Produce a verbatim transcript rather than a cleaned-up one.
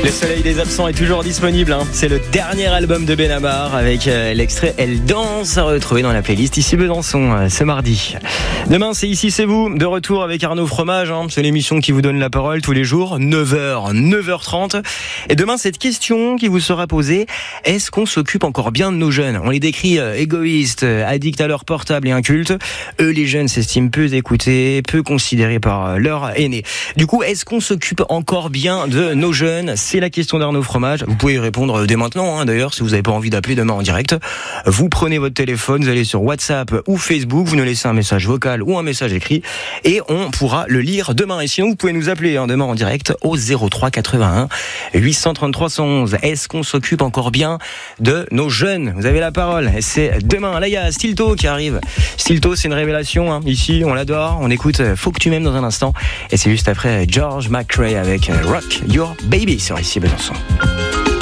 Le soleil des absents est toujours disponible, hein. C'est le dernier album de Benabar avec euh, l'extrait Elle danse à retrouver dans la playlist ici Besançon euh, ce mardi. Demain c'est Ici c'est vous, de retour avec Arnaud Fromage, hein. C'est l'émission qui vous donne la parole tous les jours, neuf heures, neuf heures trente. Et demain cette question qui vous sera posée, est-ce qu'on s'occupe encore bien de nos jeunes? On les décrit euh, égoïstes, euh, addicts à leur portable et incultes. Eux les jeunes s'estiment peu écoutés, peu considérés par euh, leurs aînés. Du coup, est-ce qu'on s'occupe encore bien de nos jeunes? C'est la question d'Arnaud Fromage. Vous pouvez y répondre dès maintenant, hein, d'ailleurs, si vous n'avez pas envie d'appeler demain en direct. Vous prenez votre téléphone, vous allez sur WhatsApp ou Facebook, vous nous laissez un message vocal ou un message écrit et on pourra le lire demain. Et sinon, vous pouvez nous appeler hein, demain en direct au zéro trois quatre-vingt-un huit cent trente-trois cent onze. Est-ce qu'on s'occupe encore bien de nos jeunes? Vous avez la parole. Et c'est demain. Là, il y a Stilto qui arrive. Stilto, c'est une révélation. Hein. Ici, on l'adore. On écoute Faut que tu m'aimes dans un instant. Et c'est juste après George McRae avec Rock Your Baby sur Ici Besançon.